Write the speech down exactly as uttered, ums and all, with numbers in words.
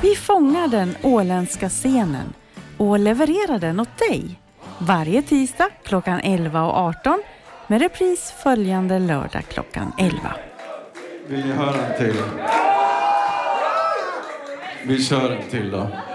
Vi fångar den åländska scenen och levererar den åt dig. Varje tisdag klockan elva och arton med repris följande lördag klockan elva. Vill ni höra en till? Vi kör en till då.